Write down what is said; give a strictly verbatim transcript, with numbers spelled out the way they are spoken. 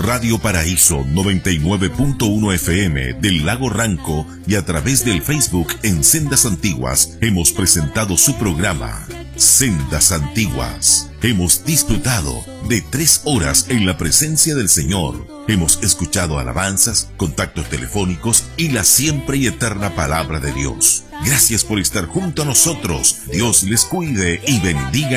Radio Paraíso noventa y nueve punto uno F M del Lago Ranco y a través del Facebook en Sendas Antiguas hemos presentado su programa Sendas Antiguas. Hemos disfrutado de tres horas en la presencia del Señor. Hemos escuchado alabanzas, contactos telefónicos y la siempre y eterna palabra de Dios. Gracias por estar junto a nosotros. Dios les cuide y bendiga.